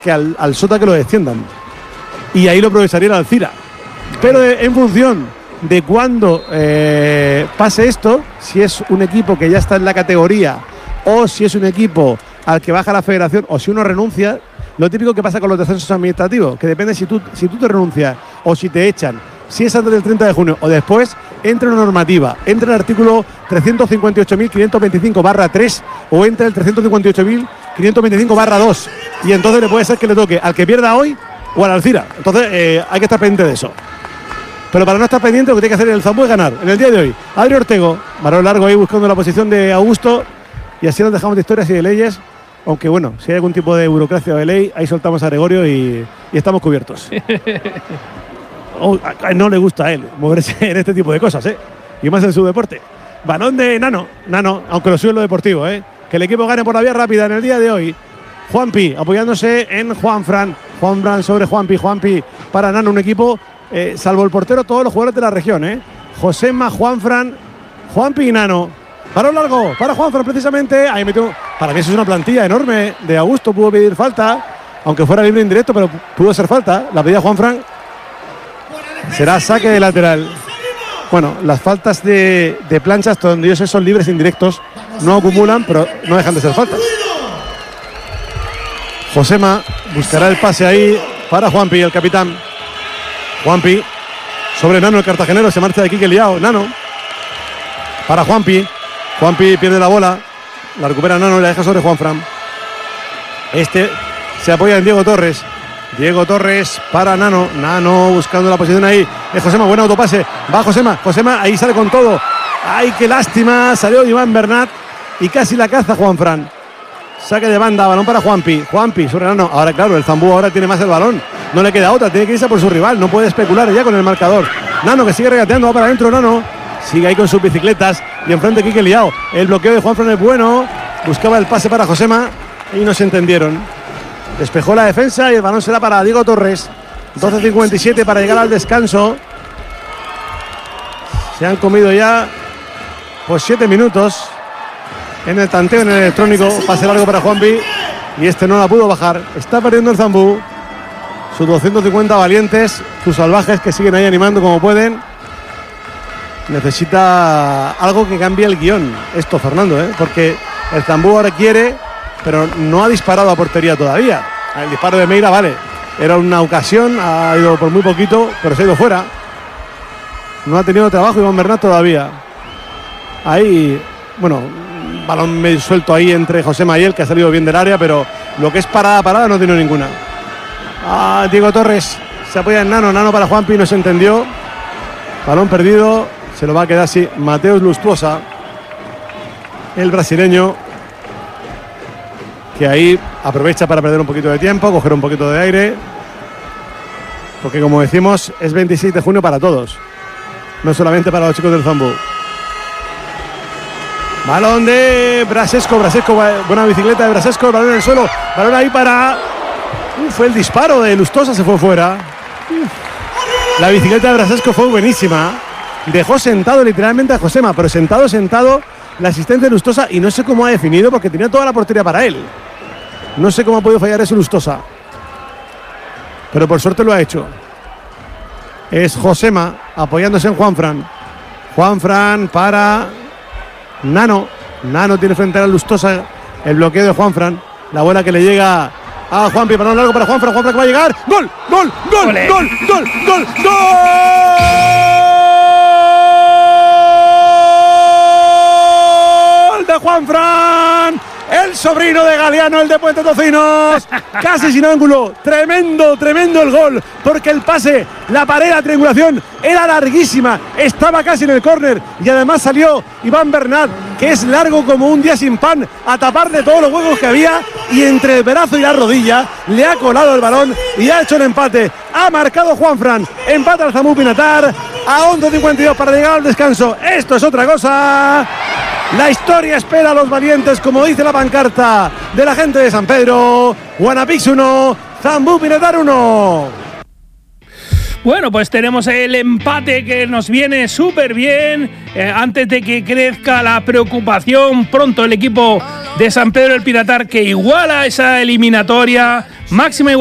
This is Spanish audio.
que al Sota que lo desciendan. Y ahí lo aprovecharía el Alcira. Pero en función de cuándo pase esto, si es un equipo que ya está en la categoría o si es un equipo al que baja la federación o si uno renuncia, lo típico que pasa con los descensos administrativos, que depende si tú te renuncias o si te echan, si es antes del 30 de junio o después, entra una normativa, entra el artículo 358.525/3 o entra el 358.525/2 y entonces le puede ser que le toque al que pierda hoy o al Alcira. Entonces hay que estar pendiente de eso. Pero para no estar pendiente, lo que tiene que hacer el Zambú es ganar. En el día de hoy, Adri Ortego, balón largo ahí buscando la posición de Augusto y así nos dejamos de historias y de leyes. Aunque bueno, si hay algún tipo de burocracia o de ley, ahí soltamos a Gregorio y estamos cubiertos. No le gusta a él moverse en este tipo de cosas, y más en su deporte. Balón de Nano, aunque lo suyo es lo deportivo, que el equipo gane por la vía rápida en el día de hoy. Juanpi apoyándose en Juanfran sobre Juanpi para Nano, un equipo, salvo el portero, todos los jugadores de la región, Josema, Juanfran, Juanpi y Nano. Balón largo para Juanfran precisamente, ahí metió, para mí eso es una plantilla enorme de Augusto, pudo pedir falta, aunque fuera libre indirecto, pero pudo ser falta, la pedía Juanfran. Será saque de lateral. Bueno, las faltas de planchas, donde ellos son libres indirectos, no acumulan, pero no dejan de ser faltas. Josema buscará el pase ahí para Juanpi, el capitán. Juanpi sobre Nano, el cartagenero, se marcha de aquí que liado. Nano para Juanpi. Juanpi pierde la bola, la recupera Nano y la deja sobre Juanfran. Se apoya en Diego Torres. Diego Torres para Nano. Nano buscando la posición ahí. Es Josema, buen autopase. Va Josema. Josema ahí sale con todo. ¡Ay, qué lástima! Salió Iván Bernat y casi la caza Juanfran. Saque de banda, balón para Juanpi. Juanpi sobre Nano. Ahora, claro, el Zambú ahora tiene más el balón. No le queda otra, tiene que irse por su rival. No puede especular ya con el marcador. Nano que sigue regateando, va para adentro Nano. Sigue ahí con sus bicicletas. Y enfrente Quique Liao. El bloqueo de Juanfran es bueno. Buscaba el pase para Josema y no se entendieron. Despejó la defensa y el balón será para Diego Torres. 12:57 para llegar al descanso. Se han comido ya 7 minutos en el tanteo, en el electrónico. Pase largo para Juanpi y no la pudo bajar. Está perdiendo el Zambú. Sus 250 valientes, sus salvajes que siguen ahí animando como pueden. Necesita algo que cambie el guión. Esto, Fernando, porque el Zambú ahora quiere, pero no ha disparado a portería todavía. El disparo de Meira, vale, era una ocasión, ha ido por muy poquito, pero se ha ido fuera. No ha tenido trabajo Iván Bernat todavía. Ahí, bueno, balón medio suelto ahí entre Josema y él, que ha salido bien del área, pero lo que es parada no tiene ninguna. Diego Torres se apoya en Nano para Juanpi, no se entendió. Balón perdido, se lo va a quedar así Mateus Lustuosa, el brasileño, que ahí aprovecha para perder un poquito de tiempo, coger un poquito de aire, porque como decimos es 26 de junio para todos, no solamente para los chicos del Zambú. Balón de Brasesco, buena bicicleta de Brasesco, balón en el suelo, balón ahí para... fue el disparo de Lustosa, se fue fuera. La bicicleta de Brasesco fue buenísima, dejó sentado literalmente a Josema, pero sentado el asistente de Lustosa, y no sé cómo ha definido porque tenía toda la portería para él. No sé cómo ha podido fallar eso Lustosa, pero por suerte lo ha hecho. Es Josema apoyándose en Juanfran. Juanfran para Nano. Nano tiene frente a Lustosa el bloqueo de Juanfran. La bola que le llega a Juanpi, balón largo para Juanfran. Juanfran que va a llegar. ¡Gol! ¡Gol! ¡Gol! ¡Gol! ¡Gol! ¡Gol! ¡Gol! ¡Gol de Juanfran! El sobrino de Galeano, el de Puente Tocinos, casi sin ángulo, tremendo el gol, porque el pase, la pared, la triangulación era larguísima, estaba casi en el córner y además salió Iván Bernat, que es largo como un día sin pan, a taparle todos los huecos que había y entre el brazo y la rodilla le ha colado el balón y ha hecho el empate. Ha marcado Juanfran, empata al Zambú Pinatar a 11:52 para llegar al descanso. Esto es otra cosa. La historia espera a los valientes, como dice la pancarta de la gente de San Pedro. Guanapix 1, Zambú Pinatar 1. Bueno, pues tenemos el empate que nos viene súper bien. Antes de que crezca la preocupación, pronto el equipo de San Pedro del Pinatar, que iguala esa eliminatoria. Máxima